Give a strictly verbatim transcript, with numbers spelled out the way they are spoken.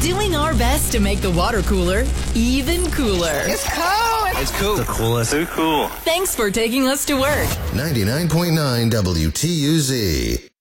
Doing our best to make the water cooler even cooler. It's cold. It's cool. The coolest. So cool. Thanks for taking us to work. ninety-nine point nine W T U Z.